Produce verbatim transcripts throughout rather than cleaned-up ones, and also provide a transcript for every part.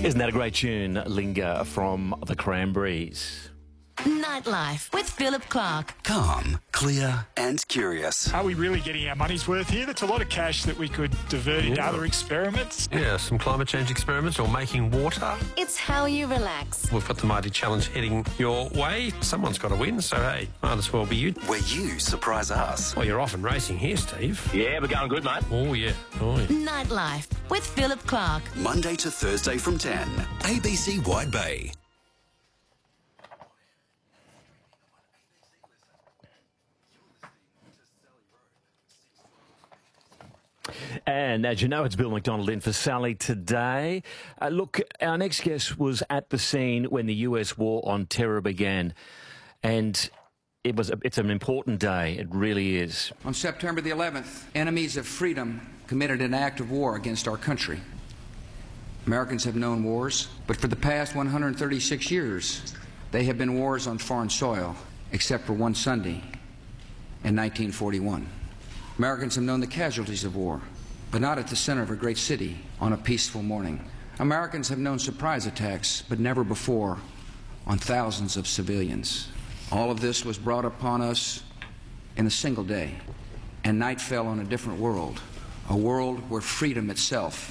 Isn't that a great tune, Linger, from the Cranberries? Nightlife with Philip Clark. Calm, clear and curious. Are we really getting our money's worth here? That's a lot of cash that we could divert into Yeah. other experiments. Yeah, some climate change experiments or making water. It's how you relax. We've got the Mighty Challenge heading your way. Someone's got to win, so hey, might as well be you. Where you surprise us. Well, you're off and racing here, Steve. Yeah, we're going good, mate. Oh, yeah. Oh, yeah. Nightlife with Philip Clark. Monday to Thursday from ten. A B C Wide Bay. And as you know, it's Bill McDonald in for Sally today. Uh, look, our next guest was at the scene when the U S war on terror began. And it was a, it's an important day. It really is. On September the eleventh, enemies of freedom committed an act of war against our country. Americans have known wars, but for the past one hundred thirty-six years, they have been wars on foreign soil, except for one Sunday in nineteen forty-one. Americans have known the casualties of war, but not at the center of a great city on a peaceful morning. Americans have known surprise attacks, but never before on thousands of civilians. All of this was brought upon us in a single day, and night fell on a different world, a world where freedom itself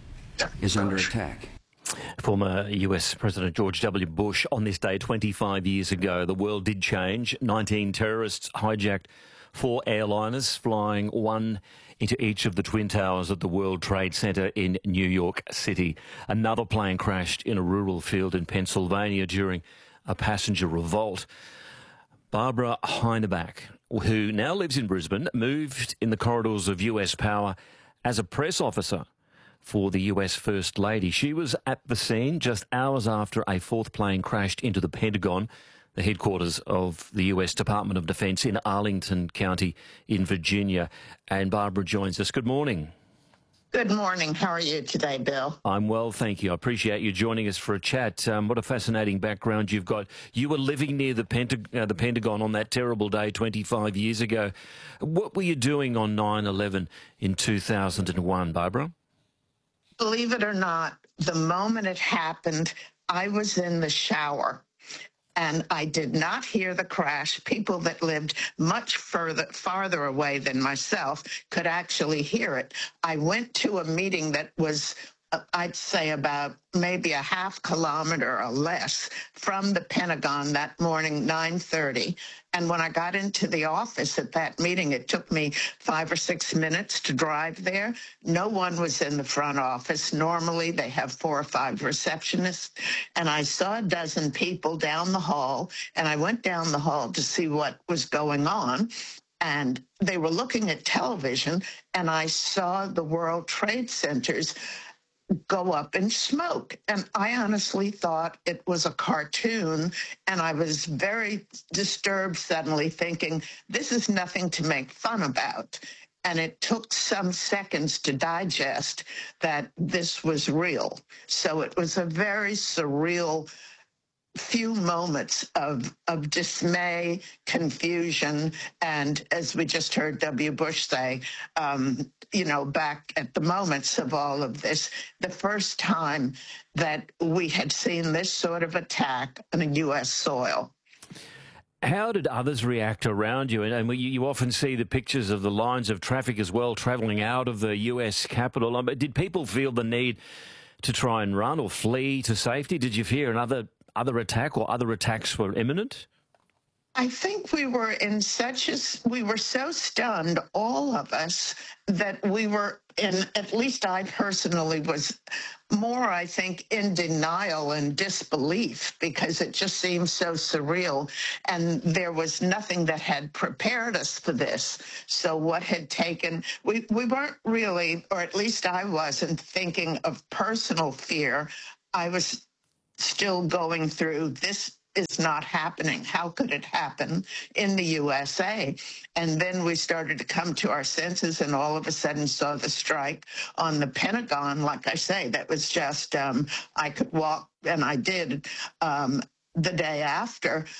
is under attack. Former U S President George W. Bush, on this day twenty-five years ago, the world did change. nineteen terrorists hijacked four airliners, flying one into each of the Twin Towers at the World Trade Center in New York City. Another plane crashed in a rural field in Pennsylvania during a passenger revolt. Barbara Heineback, who now lives in Brisbane, moved in the corridors of U S power as a press officer for the U S First Lady. She was at the scene just hours after a fourth plane crashed into the Pentagon, the headquarters of the U S Department of Defense in Arlington County in Virginia. And Barbara joins us. Good morning. Good morning. How are you today, Bill? I'm well, thank you. I appreciate you joining us for a chat. Um, what a fascinating background you've got. You were living near the, Pentag- uh, the Pentagon on that terrible day twenty-five years ago. What were you doing on nine eleven in two thousand one, Barbara? Believe it or not, the moment it happened, I was in the shower. And I did not hear the crash. People that lived much further, farther away than myself could actually hear it. I went to a meeting that was, uh, I'd say, about maybe a half kilometer or less from the Pentagon that morning, nine thirty. And when I got into the office at that meeting, it took me five or six minutes to drive there. No one was in the front office. Normally, they have four or five receptionists. And I saw a dozen people down the hall, and I went down the hall to see what was going on. And they were looking at television, and I saw the World Trade Centers go up in smoke. And I honestly thought it was a cartoon, and I was very disturbed suddenly, thinking, this is nothing to make fun about. And it took some seconds to digest that this was real. So it was a very surreal few moments of, of dismay, confusion, and as we just heard W. Bush say, um, you know, back at the moments of all of this, the first time that we had seen this sort of attack on a U S soil. How did others react around you? And, and you, you often see the pictures of the lines of traffic as well travelling out of the U S Capitol. Um, did people feel the need to try and run or flee to safety? Did you fear another other attack or other attacks were imminent? I think we were in such a, we were so stunned, all of us, that we were in, at least I personally was more, I think, in denial and disbelief, because it just seemed so surreal. And there was nothing that had prepared us for this. So what had taken, we, we weren't really, or at least I wasn't, thinking of personal fear. I was still going through, this is not happening. How could it happen in the U S A? And then we started to come to our senses, and all of a sudden saw the strike on the Pentagon. Like I say, that was just, um, I could walk, and I did, um, the day after.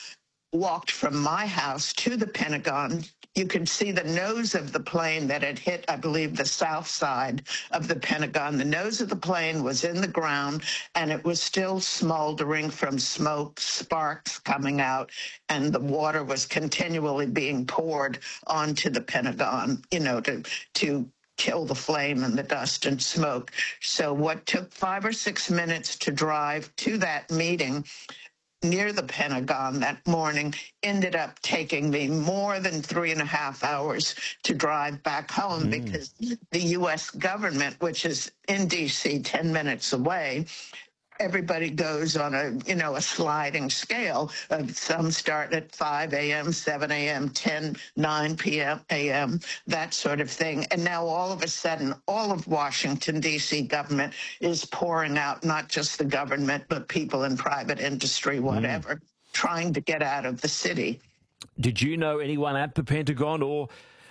walked from my house to the Pentagon, you could see the nose of the plane that had hit, I believe, the south side of the Pentagon. The nose of the plane was in the ground, and it was still smoldering from smoke, sparks coming out, and the water was continually being poured onto the Pentagon, you know, to to kill the flame and the dust and smoke. So what took five or six minutes to drive to that meeting near the Pentagon that morning ended up taking me more than three and a half hours to drive back home mm. because the U S government, which is in D C ten minutes away, everybody goes on a, you know, a sliding scale. Uh, some start at five a.m., seven a.m., ten, nine p.m., a m, that sort of thing. And now all of a sudden, all of Washington, D C government is pouring out, not just the government, but people in private industry, whatever, mm. trying to get out of the city. Did you know anyone at the Pentagon or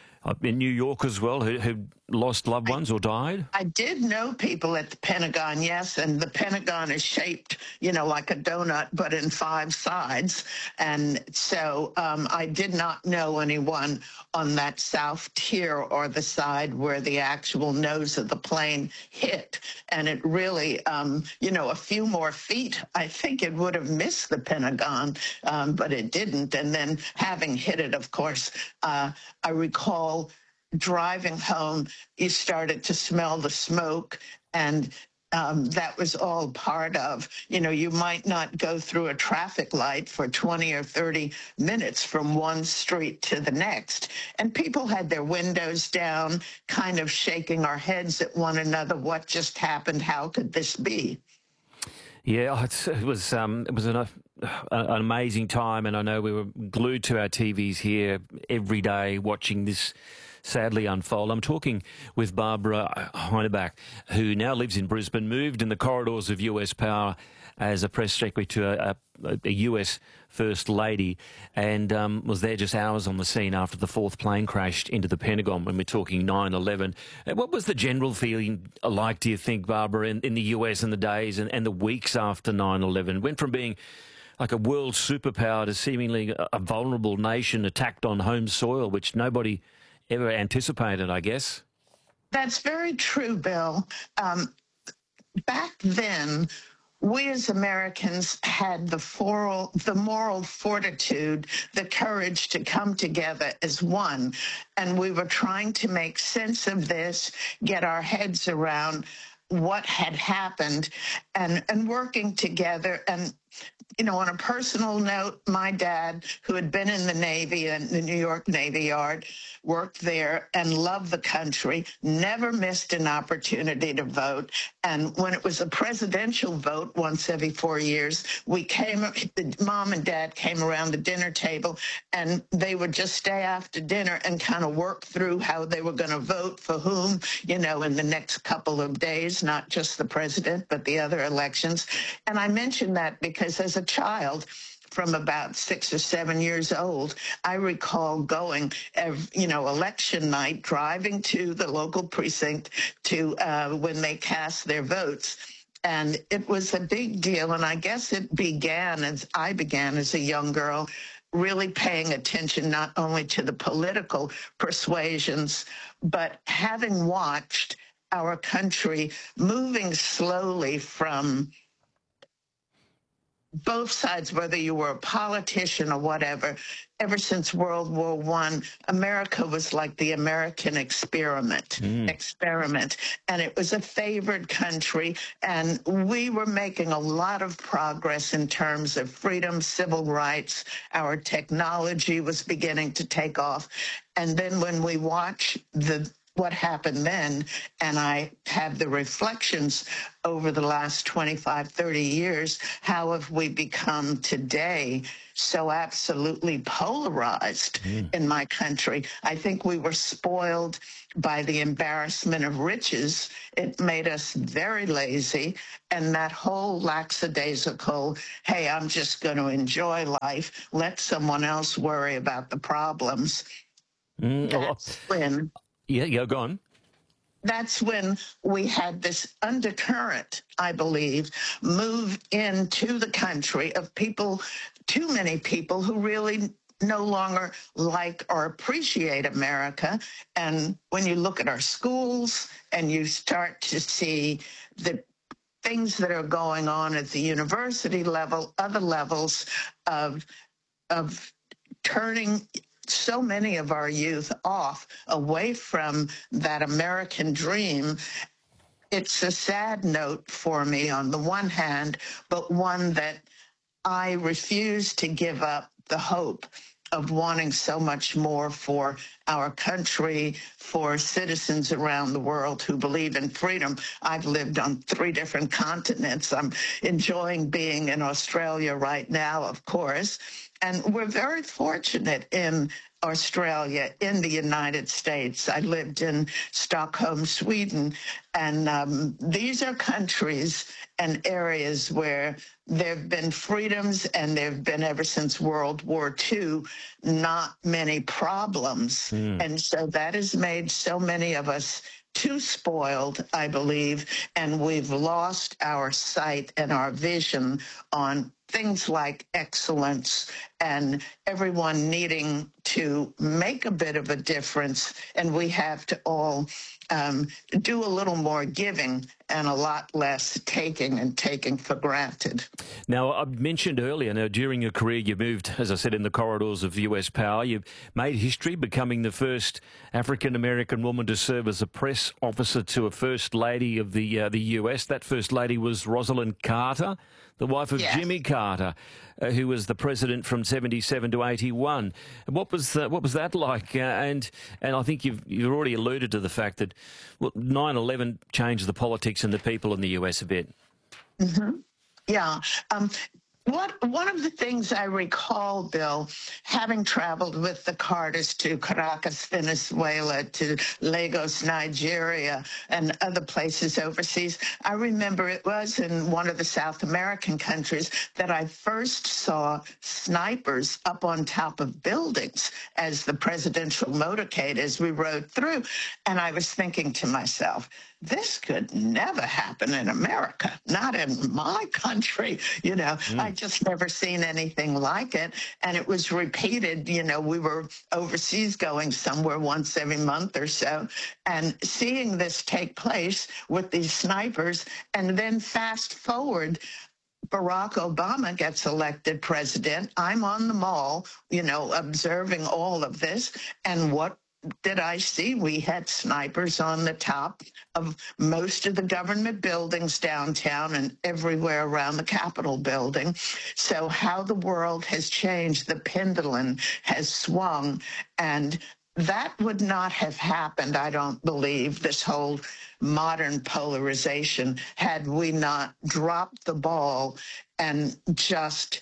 in New York as well who, who lost loved ones or died? I did know people at the Pentagon, yes, and the Pentagon is shaped, you know, like a donut, but in five sides. And so um, I did not know anyone on that south tier or the side where the actual nose of the plane hit. And it really, um, you know, a few more feet, I think it would have missed the Pentagon, um, but it didn't. And then having hit it, of course, uh, I recall driving home, you started to smell the smoke, and um, that was all part of, you know, you might not go through a traffic light for twenty or thirty minutes from one street to the next. And people had their windows down, kind of shaking our heads at one another. What just happened? How could this be? Yeah, it was um, it was an, uh, an amazing time, and I know we were glued to our T Vs here every day watching this sadly unfold. I'm talking with Barbara Heineback, who now lives in Brisbane, moved in the corridors of U S power as a press secretary to a, a, a U S First Lady, and um, was there just hours on the scene after the fourth plane crashed into the Pentagon when we're talking nine eleven. What was the general feeling like, do you think, Barbara, in, in the U S in the days and, and the weeks after nine eleven? Went from being like a world superpower to seemingly a, a vulnerable nation attacked on home soil, which nobody ever anticipated, I guess. That's very true, Bill. Um, back then, we as Americans had the, foral, the moral fortitude, the courage to come together as one. And we were trying to make sense of this, get our heads around what had happened, and, and working together. And you know, on a personal note, my dad, who had been in the Navy and the New York Navy Yard, worked there and loved the country, never missed an opportunity to vote. And when it was a presidential vote once every four years, we came, mom and dad came around the dinner table, and they would just stay after dinner and kind of work through how they were going to vote for whom, you know, in the next couple of days, not just the president, but the other elections. And I mention that because as a child, from about six or seven years old, I recall going, you know, election night, driving to the local precinct to uh, when they cast their votes. And it was a big deal. And I guess it began as I began as a young girl, really paying attention not only to the political persuasions, but having watched our country moving slowly from both sides, whether you were a politician or whatever. Ever since World War One, America was like the American experiment, mm. experiment, and it was a favored country, and we were making a lot of progress in terms of freedom, civil rights. Our technology was beginning to take off, and then when we watch the what happened then, and I have the reflections over the last twenty-five, thirty years, how have we become today so absolutely polarized mm. in my country? I think we were spoiled by the embarrassment of riches. It made us very lazy, and that whole lackadaisical, hey, I'm just going to enjoy life, let someone else worry about the problems. Mm. That's when... Yeah, yeah, go on. That's when we had this undercurrent, I believe, move into the country of people too many people who really no longer like or appreciate America. And when you look at our schools and you start to see the things that are going on at the university level, other levels of, of turning so many of our youth off away from that American dream, it's a sad note for me on the one hand, but one that I refuse to give up the hope of wanting so much more for our country, for citizens around the world who believe in freedom. I've lived on three different continents. I'm enjoying being in Australia right now, of course. And we're very fortunate in Australia, in the United States. I lived in Stockholm, Sweden, and um, these are countries and areas where there have been freedoms, and there have been, ever since World War Two, not many problems. Mm. And so that has made so many of us too spoiled, I believe, and we've lost our sight and our vision on things like excellence and everyone needing to make a bit of a difference. And we have to all um, do a little more giving and a lot less taking and taking for granted. Now, I mentioned earlier, now during your career, you moved, as I said, in the corridors of U S power. You made history, becoming the first African-American woman to serve as a press officer to a First Lady of the uh, the U S. That First Lady was Rosalind Carter, the wife of Yes. Jimmy Carter, uh, who was the president from seventy-seven to eighty-one. What was uh, what was that like? Uh, and and I think you've you've already alluded to the fact that well, nine eleven changed the politics and the people in the U S a bit. Mm-hmm. Yeah. Um, What, one of the things I recall, Bill, having traveled with the Carters to Caracas, Venezuela, to Lagos, Nigeria, and other places overseas, I remember it was in one of the South American countries that I first saw snipers up on top of buildings as the presidential motorcade as we rode through. And I was thinking to myself, this could never happen in America, not in my country. You know, mm. I just never seen anything like it. And it was repeated. You know, we were overseas going somewhere once every month or so, and seeing this take place with these snipers. And then fast forward, Barack Obama gets elected president. I'm on the Mall, you know, observing all of this. And what did I see? We had snipers on the top of most of the government buildings downtown and everywhere around the Capitol building. So how the world has changed, the pendulum has swung, and that would not have happened, I don't believe, this whole modern polarization, had we not dropped the ball and just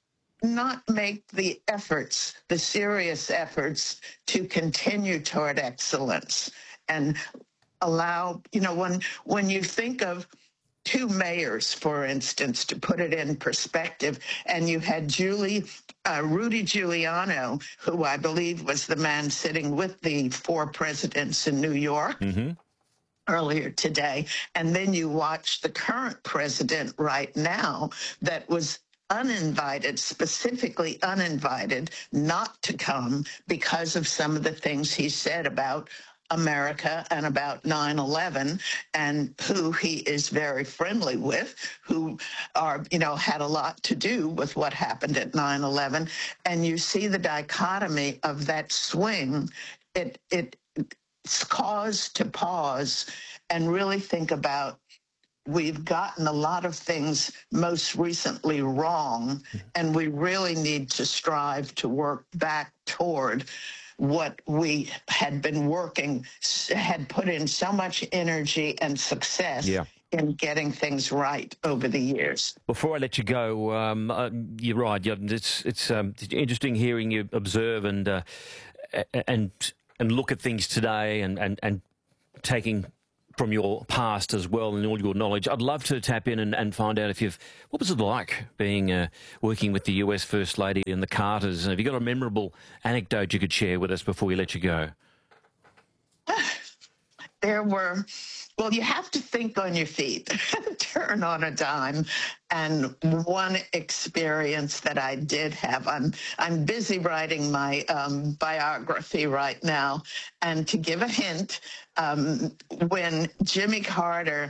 not make the efforts, the serious efforts to continue toward excellence and allow, you know, when when you think of two mayors, for instance, to put it in perspective, and you had Julie, uh, Rudy Giuliani, who I believe was the man sitting with the four presidents in New York. Mm-hmm. Earlier today, and then you watch the current president right now that was uninvited, specifically uninvited, not to come because of some of the things he said about America and about nine eleven, and who he is very friendly with, who are, you know, had a lot to do with what happened at nine eleven. And you see the dichotomy of that swing. It, it, it's cause to pause and really think about, we've gotten a lot of things most recently wrong, and we really need to strive to work back toward what we had been working, had put in so much energy and success yeah. in getting things right over the years. Before I let you go, um, uh, you're right. It's it's um, interesting hearing you observe and uh, and and look at things today, and and and taking from your past as well and all your knowledge. I'd love to tap in and, and find out if you've, what was it like being, uh, working with the U S First Lady and the Carters? And have you got a memorable anecdote you could share with us before we let you go? there were, well, you have to think on your feet, turn on a dime. And one experience that I did have, I'm I'm busy writing my um, biography right now. And to give a hint, um, when Jimmy Carter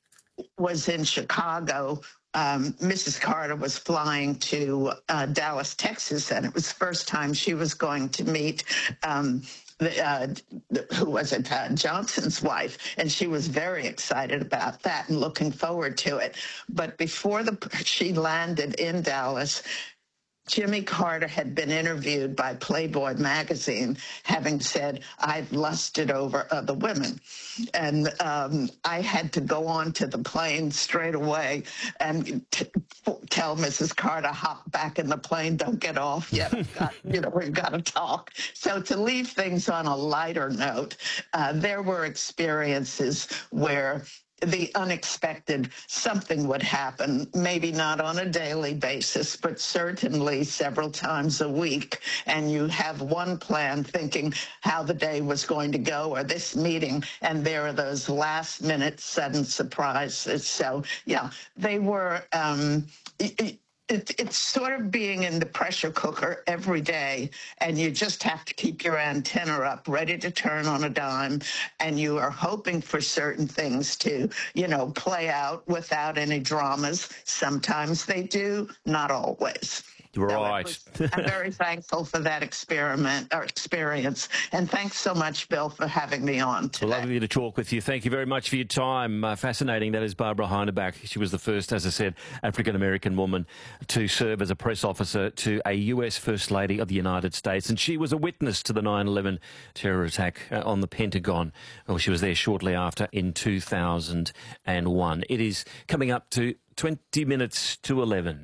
was in Chicago, um, Missus Carter was flying to uh, Dallas, Texas, and it was the first time she was going to meet um, the, uh, who was it, uh, Johnson's wife, and she was very excited about that and looking forward to it. But before the she landed in Dallas, Jimmy Carter had been interviewed by Playboy magazine, having said, "I've lusted over other women." And um, I had to go on to the plane straight away and t- tell Missus Carter, hop back in the plane, don't get off yet. We've got, you know, we've got to talk. So to leave things on a lighter note, uh, there were experiences where the unexpected, something would happen, maybe not on a daily basis, but certainly several times a week. And you have one plan thinking how the day was going to go or this meeting, and there are those last minute sudden surprises. So, yeah, they were, um, it, it, it's sort of being in the pressure cooker every day, and you just have to keep your antenna up, ready to turn on a dime, and you are hoping for certain things to, you know, play out without any dramas. Sometimes they do, not always. You're So it right. was- I'm very thankful for that experiment or experience, and thanks so much, Bill, for having me on today. Lovely to talk with you. Thank you very much for your time. Uh, fascinating. That is Barbara Heineback. She was the first, as I said, African-American woman to serve as a press officer to a U S First Lady of the United States. And she was a witness to the nine eleven terror attack uh, on the Pentagon. Well, she was there shortly after in two thousand one. It is coming up to twenty minutes to eleven.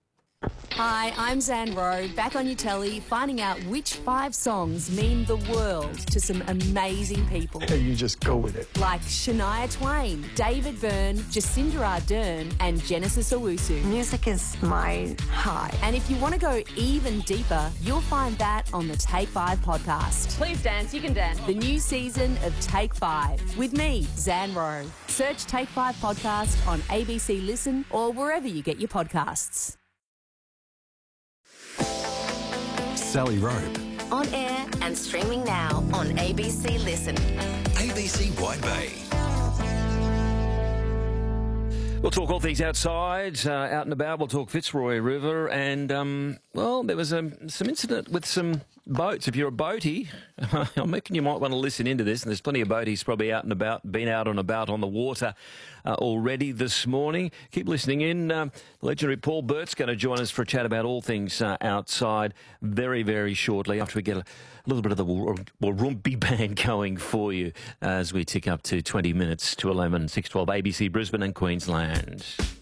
Hi, I'm Zan Rowe, back on your telly, finding out which five songs mean the world to some amazing people. You just go with it. Like Shania Twain, David Byrne, Jacinda Ardern, and Genesis Owusu. Music is my high. And if you want to go even deeper, you'll find that on the Take Five podcast. Please dance, you can dance. The new season of Take Five with me, Zan Rowe. Search Take Five podcast on A B C Listen or wherever you get your podcasts. Sally Rope, On air and streaming now on A B C Listen. A B C Wide Bay. We'll talk all things outside, uh, out and about. We'll talk Fitzroy River. And, um, well, there was um, some incident with some boats. If you're a boatie, I reckon you might want to listen into this. And there's plenty of boaties probably out and about, been out and about on the water uh, already this morning. Keep listening in. Um, the legendary Paul Burt's going to join us for a chat about all things uh, outside very, very shortly after we get a, a little bit of the Warumpi band going for you as we tick up to twenty minutes to eleven, six twelve A B C Brisbane and Queensland.